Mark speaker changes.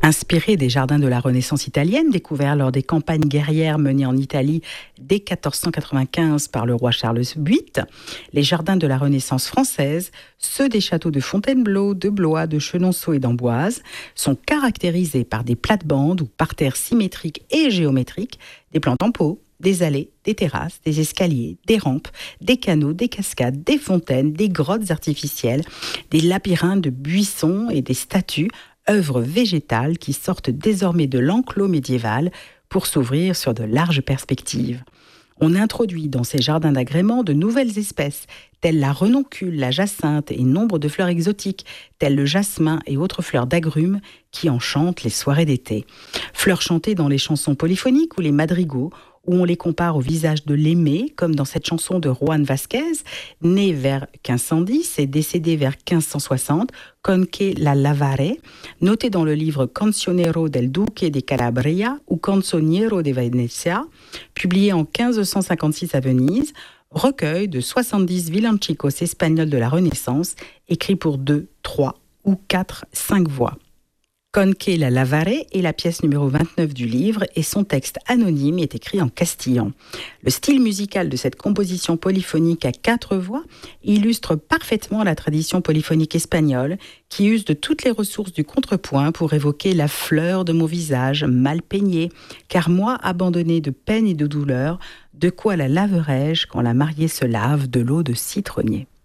Speaker 1: Inspirés des jardins de la Renaissance italienne, découverts lors des campagnes guerrières menées en Italie dès 1495 par le roi Charles VIII, les jardins de la Renaissance française, ceux des châteaux de Fontainebleau, de Blois, de Chenonceau et d'Amboise, sont caractérisés par des plates-bandes ou parterres symétriques et géométriques, des plantes en pot, des allées, des terrasses, des escaliers, des rampes, des canaux, des cascades, des fontaines, des grottes artificielles, des labyrinthes de buissons et des statues, œuvres végétales qui sortent désormais de l'enclos médiéval pour s'ouvrir sur de larges perspectives. On introduit dans ces jardins d'agrément de nouvelles espèces, telles la renoncule, la jacinthe et nombre de fleurs exotiques, telles le jasmin et autres fleurs d'agrumes qui enchantent les soirées d'été. Fleurs chantées dans les chansons polyphoniques ou les madrigaux, où on les compare au visage de l'aimé, comme dans cette chanson de Juan Vasquez, né vers 1510 et décédé vers 1560, Conque la lavare, noté dans le livre Cancionero del Duque de Calabria ou Canzoniero de Venezia, publié en 1556 à Venise, recueil de 70 villancicos espagnols de la Renaissance, écrits pour 2, 3 ou 4, 5 voix. Conque la lavare est la pièce numéro 29 du livre et son texte anonyme est écrit en castillan. Le style musical de cette composition polyphonique à 4 voix illustre parfaitement la tradition polyphonique espagnole qui use de toutes les ressources du contrepoint pour évoquer la fleur de mon visage mal peigné, car moi abandonné de peine et de douleur, de quoi la laverai-je quand la mariée se lave de l'eau de citronnier.